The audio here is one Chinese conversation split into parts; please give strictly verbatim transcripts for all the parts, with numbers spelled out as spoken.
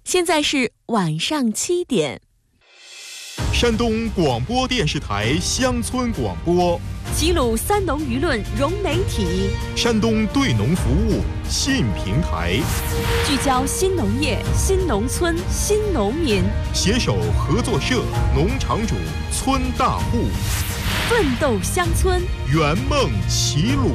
现在是晚上七点。 山东广播电视台乡村广播， 齐鲁三农舆论融媒体， 山东对农服务新平台， 聚焦新农业、新农村、新农民， 携手合作社、农场主、村大户， 奋斗乡村， 圆梦齐鲁。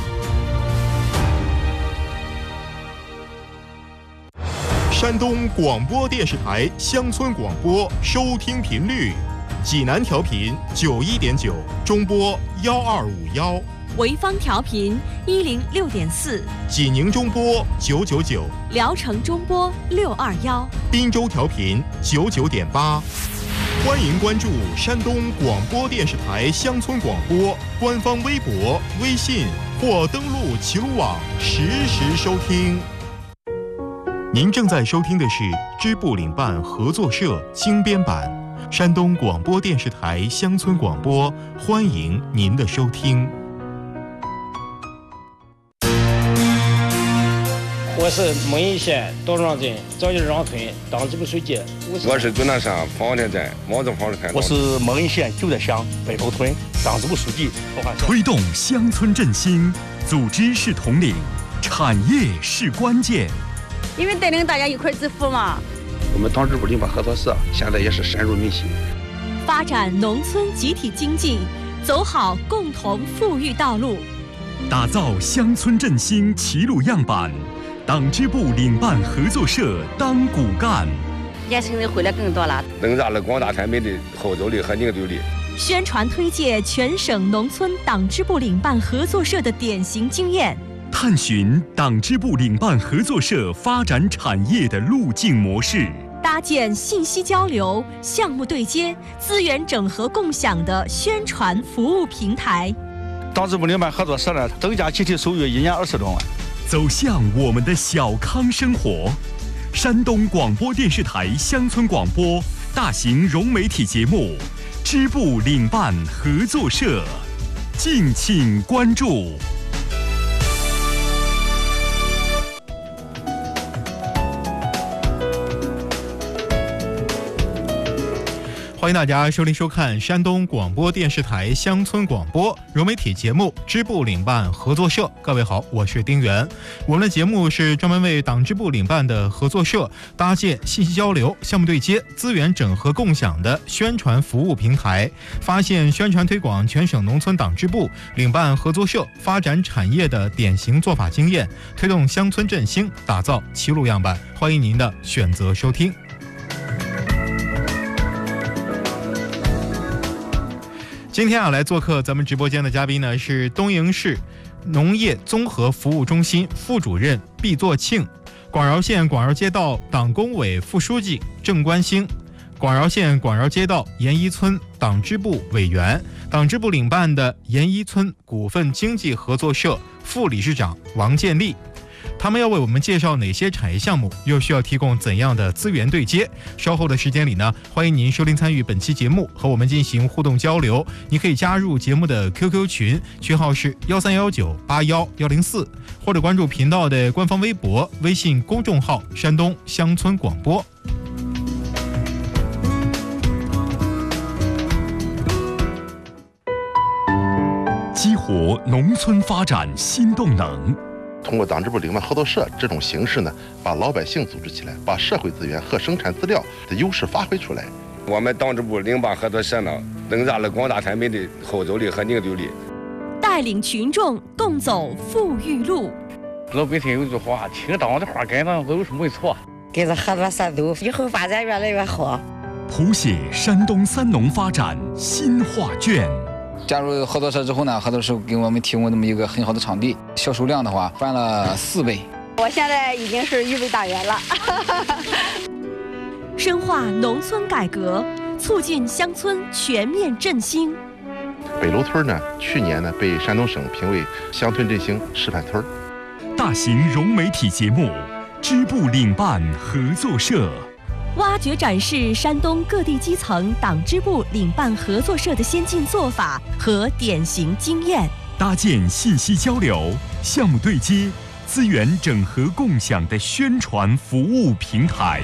山东广播电视台乡村广播收听频率：济南调频九一点九，中波幺二五幺； 潍坊调频一零六点四， 济宁中波九九九， 聊城中波六二幺， 滨州调频九九点八。欢迎关注山东广播电视台乡村广播官方微博、微信或登录齐鲁网实时收听。您正在收听的是支部领办合作社精编版山东广播电视台乡村广播，欢迎您的收听。 我是蒙阴县道庄镇赵家庄村党支部书记。 我是遵南山方田镇毛泽方田。 我是蒙阴县旧德乡北头村党支部书记。 推动乡村振兴，组织是统领，产业是关键。 因为带领大家一块致富嘛。 我们党支部领办合作社现在也是深入民心， 发展农村集体经济，走好共同富裕道路， 打造乡村振兴齐鲁样板。党支部领办合作社当骨干， 年轻人回来更多了， 增加了广大村民的号召力和凝聚力。 宣传推介全省农村党支部领办合作社的典型经验， 探寻党支部领办合作社发展产业的路径模式， 搭建信息交流、项目对接、资源整合共享的宣传服务平台。 党支部领办合作社呢，增加集体收入一年二十多万。 走向我们的小康生活。山东广播电视台乡村广播大型融媒体节目支部领办合作社，敬请关注。 欢迎大家收听收看山东广播电视台乡村广播融媒体节目支部领办合作社。各位好，我是丁元。我们的节目是专门为党支部领办的合作社搭建信息交流、项目对接、资源整合共享的宣传服务平台，发现宣传推广全省农村党支部领办合作社发展产业的典型做法经验，推动乡村振兴，打造齐鲁样板。欢迎您的选择收听。今天啊，来做客咱们直播间的嘉宾呢是东营市农业综合服务中心副主任毕作庆，广饶县广饶街道党工委副书记郑关兴，广饶县广饶街道沿一村党支部委员，党支部领办的沿一村股份经济合作社副理事长王建立。他们要为我们介绍哪些产业项目，又需要提供怎样的资源对接？稍后的时间里呢，欢迎您收听参与本期节目，和我们进行互动交流。你可以加入节目的 Q Q 群，群号是幺三幺九八幺幺零四，或者关注频道的官方微博、微信公众号“山东乡村广播”。 激活农村发展新动能。 通过党支部领办合作社这种形式呢，把老百姓组织起来，把社会资源和生产资料的优势发挥出来。 我们党支部领办合作社呢，增加了广大村民的号召力和凝聚力， 带领群众共走富裕路。 老百姓有句话，听党的话跟党走是没错。 跟着合作社走，以后发展越来越好。 谱写山东三农发展新画卷。 加入合作社之后呢，合作社给我们提供这么一个很好的场地，销售量的话翻了四倍。 我现在已经是预备大员了。 深化农村改革，促进乡村全面振兴。 北楼村呢，去年呢被山东省评为乡村振兴示范村。 大型融媒体节目支部领办合作社， 挖掘展示山东各地基层党支部领办合作社的先进做法和典型经验， 搭建信息交流、项目对接、 资源整合共享的宣传服务平台。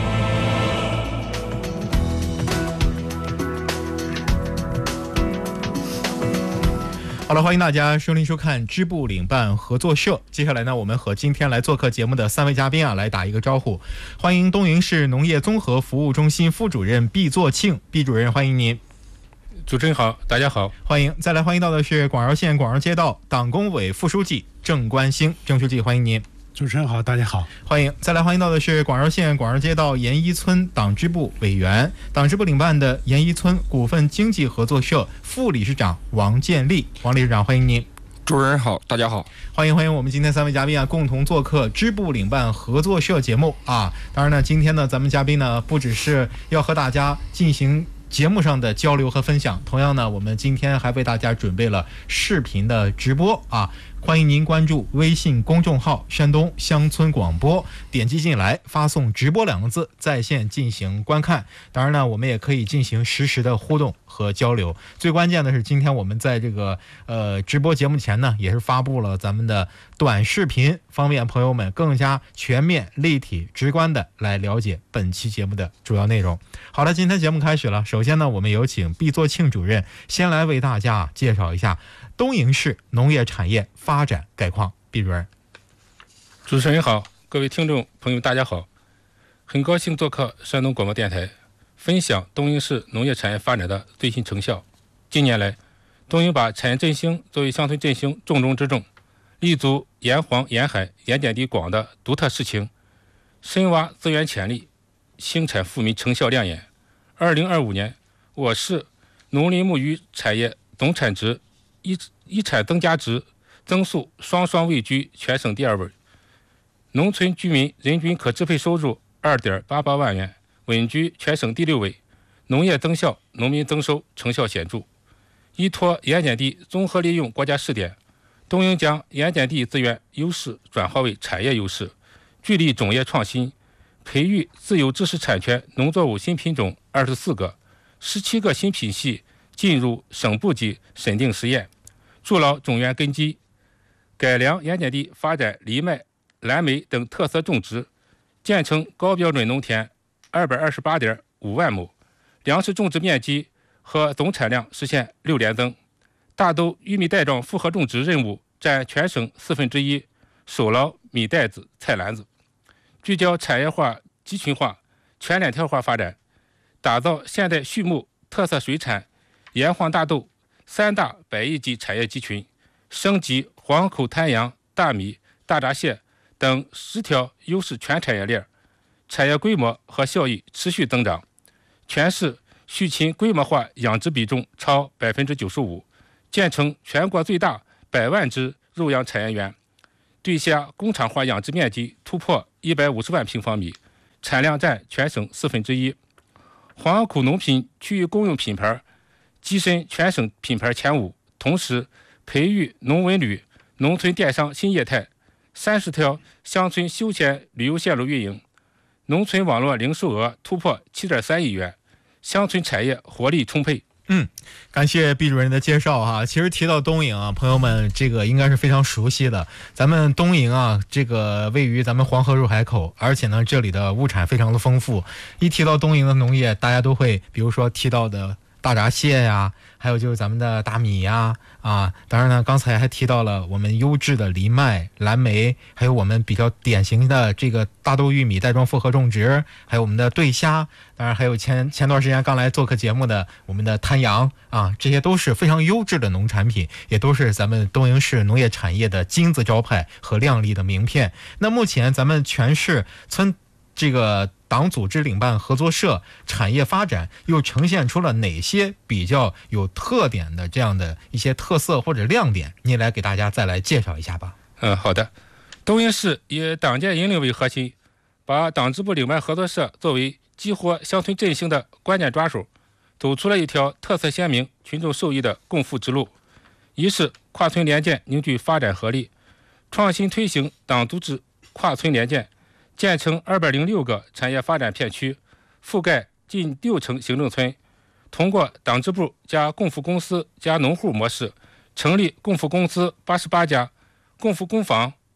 好了，欢迎大家收听收看支部领办合作社。接下来呢，我们和今天来做客节目的三位嘉宾啊，来打一个招呼。欢迎东营市农业综合服务中心副主任毕作庆，毕主任，欢迎您。 主持人好，大家好， 欢迎。再来欢迎到的是广饶县广饶街道党工委副书记郑关兴，郑书记，欢迎您。 主持人好，大家好， 欢迎。再来欢迎到的是广饶县广饶街道盐一村党支部委员、党支部领办的盐一村股份经济合作社副理事长王建立，王理事长，欢迎您。 主持人好，大家好， 欢迎欢迎我们今天三位嘉宾啊，共同做客支部领办合作社节目啊。当然呢，今天呢，咱们嘉宾呢，不只是要和大家进行节目上的交流和分享，同样呢，我们今天还为大家准备了视频的直播啊。欢迎您关注微信公众号山东乡村广播，点击进来，发送直播两个字，在线进行观看。当然呢，我们也可以进行实时的互动和交流。最关键的是，今天我们在这个呃直播节目前呢，也是发布了咱们的短视频，方便朋友们更加全面、立体、直观的来了解本期节目的主要内容。好了，今天节目开始了。首先呢，我们有请毕作庆主任先来为大家介绍一下东营市农业产业发展概况。毕主任。 主持人好，各位听众朋友大家好，很高兴做客山东广播电台，分享东营市农业产业发展的最新成效。近年来，东营把产业振兴作为乡村振兴重中之重，立足沿黄沿海盐碱地广的独特事情，深挖资源潜力，兴产富民成效亮眼。二零二五年，我市农林牧渔产业总产值一一产增加值增速双双位居全省第二位，农村居民人均可支配收入 二点八八万元，稳居全省第六位，农业增效、农民增收成效显著。依托盐碱地综合利用国家试点，东营将盐碱地资源优势转化为产业优势，聚力种业创新，培育自有知识产权农作物新品种二十四个，十七个新品系进入省部级审定实验，筑牢种源根基，改良盐碱地发展藜麦、蓝莓等特色种植，建成高标准农田二百二十八点五万亩，粮食种植面积和总产量实现六连增。大豆、玉米袋状复合种植任务占全省四分之一，守牢米袋子、菜篮子，聚焦产业化、集群化、全链条化发展，打造现代畜牧、特色水产、盐黄大豆三大百亿级产业集群，升级黄口滩羊、大米、大闸蟹等十条优势全产业链，产业规模和效益持续增长。全市畜禽规模化养殖比重超百分之九十五，建成全国最大百万只肉养产业园，对虾工厂化养殖面积突破一百五十万平方米，产量占全省四分之一。黄口农品区域公用品牌跻身全省品牌前五，同时培育农文旅、农村电商新业态，三十条乡村休闲旅游线路运营，农村网络零售额突破七点三亿元，乡村产业活力充沛。 嗯，感谢毕主任的介绍哈。其实提到东营啊，朋友们这个应该是非常熟悉的。咱们东营啊，这个位于咱们黄河入海口，而且呢，这里的物产非常的丰富。一提到东营的农业，大家都会比如说提到的大闸蟹呀，还有就是咱们的大米呀，啊，当然呢，刚才还提到了我们优质的藜麦、蓝莓，还有我们比较典型的这个大豆、玉米袋状复合种植，还有我们的对虾，当然还有前前段时间刚来做客节目的我们的滩羊啊，这些都是非常优质的农产品，也都是咱们东营市农业产业的金字招牌和亮丽的名片。那目前咱们全市村这个党组织领办合作社产业发展又呈现出了哪些比较有特点的这样的一些特色或者亮点？您来给大家再来介绍一下吧。 嗯，好的。东营市以党建引领为核心，把党支部领办合作社作为激活乡村振兴的关键抓手，走出了一条特色鲜明、群众受益的共富之路。一是跨村联建凝聚发展合力，创新推行党组织跨村联建，建成二百零六个产业发展片区，覆盖近六成行政村。通过党支部加共富公司加农户模式，成立共富公司八十八家，共富工坊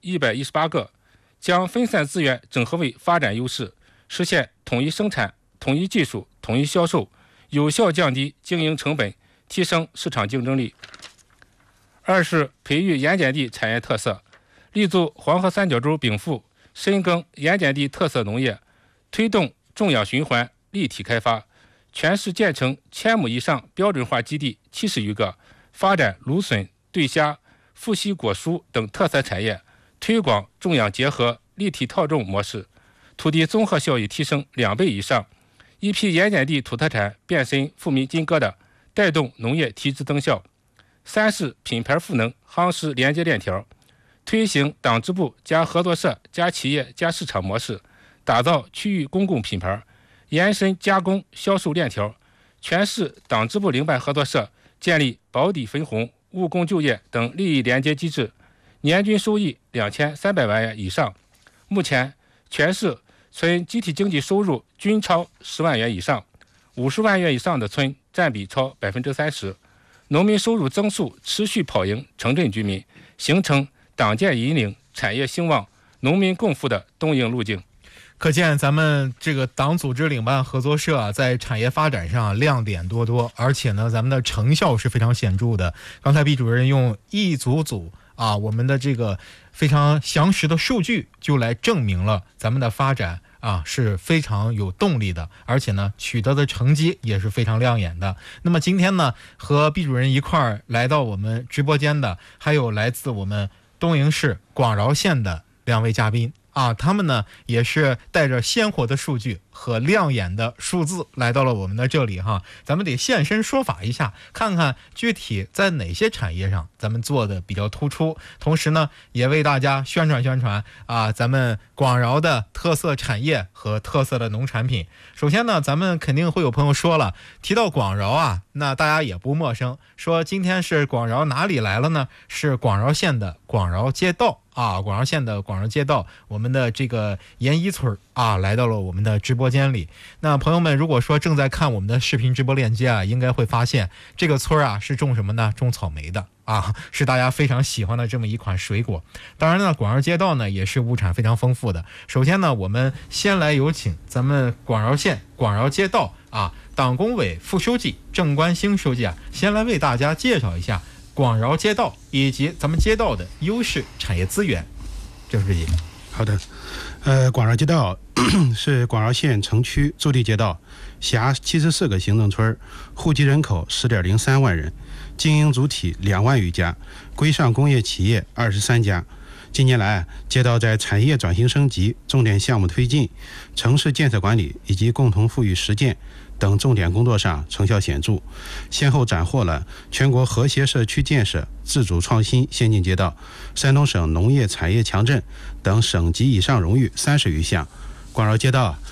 一百一十八个，将分散资源整合为发展优势，实现统一生产、统一技术、统一销售，有效降低经营成本，提升市场竞争力。二是培育盐碱地产业特色，立足黄河三角洲禀赋，深耕盐碱地特色农业，推动种养循环立体开发，全市建成千亩以上标准化基地七十余个，发展芦笋、对虾、富硒果蔬等特色产业，推广种养结合、立体套种模式，土地综合效益提升两倍以上，一批盐碱地土特产变身富民金疙瘩，带动农业提质增效。三是品牌赋能，夯实连接链条，推行党支部加合作社加企业加市场模式，打造区域公共品牌，延伸加工销售链条，全市党支部零办合作社建立保底分红、务工就业等利益连接机制，年均收益两千三百万元以上。目前全市村集体经济收入均超十万元以上，五十万元以上的村占比超百分之三十。农民收入增速持续跑赢城镇居民，形成党建引领、产业兴旺、农民共富的东营路径。 可见咱们这个党组织领办合作社啊，在产业发展上亮点多多，而且呢，咱们的成效是非常显著的。刚才毕主任用一组组啊，我们的这个非常详实的数据，就来证明了咱们的发展啊是非常有动力的，而且呢取得的成绩也是非常亮眼的。那么今天呢，和毕主任一块儿来到我们直播间的，还有来自我们东营市广饶县的两位嘉宾啊，他们呢也是带着鲜活的数据和亮眼的数字来到了我们的这里哈，咱们得现身说法一下，看看具体在哪些产业上咱们做的比较突出，同时呢也为大家宣传宣传啊咱们广饶的特色产业和特色的农产品。首先呢，咱们肯定会有朋友说了，提到广饶啊，那大家也不陌生，说今天是广饶哪里来了呢？是广饶县的广饶街道啊，广饶县的广饶街道，我们的这个盐一村啊，来到了我们的直播间里。那朋友们如果说正在看我们的视频直播链接啊，应该会发现这个村啊是种什么呢？种草莓的啊，是大家非常喜欢的这么一款水果。当然呢，广饶街道呢也是物产非常丰富的。首先呢，我们先来有请咱们广饶县广饶街道啊党工委副书记郑关兴书记啊，先来为大家介绍一下广饶街道以及咱们街道的优势产业资源。郑书记。 好的，呃，广饶街道是广饶县城区驻地街道，辖七十四个行政村，户籍人口十点零三万人，经营主体两万余家，规上工业企业二十三家。近年来，街道在产业转型升级、重点项目推进、城市建设管理以及共同富裕实践等重点工作上成效显著，先后斩获了全国和谐社区建设自主创新先进街道、山东省农业产业强镇等省级以上荣誉三十余项。广饶街道